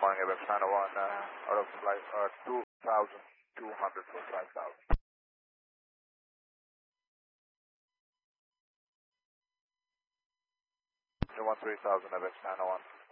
morning, ABX 901, out of flight 2,200 for 5,000. 13,000, ABX 901.